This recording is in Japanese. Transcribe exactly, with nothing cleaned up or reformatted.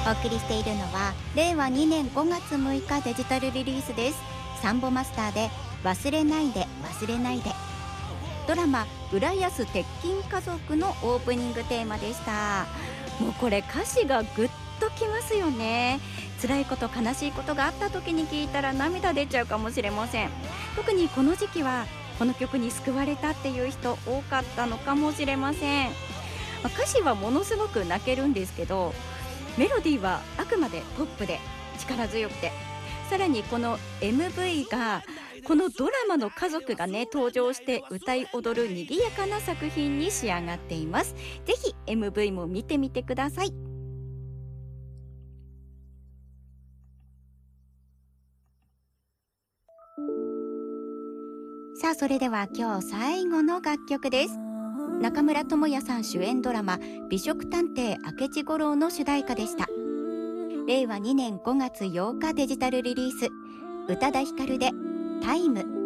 お送りしているのはれいわにねんごがつむいかデジタルリリースです。サンボマスターで忘れないで忘れないで。ドラマ浦安鉄筋家族のオープニングテーマでした。もうこれ歌詞がグッときますよね。辛いこと悲しいことがあった時に聞いたら涙出ちゃうかもしれません。特にこの時期はこの曲に救われたっていう人多かったのかもしれません。歌詞はものすごく泣けるんですけど、メロディーはあくまでポップで力強くて、さらにこの エムブイ がこのドラマの家族がね登場して歌い踊る賑やかな作品に仕上がっています。ぜひ エムブイ も見てみてください。さあ、それでは今日最後の楽曲です。中村倫也さん主演ドラマ美食探偵明智五郎の主題歌でした。れいわにねんごがつようかデジタルリリース、宇多田ヒカルでタイム。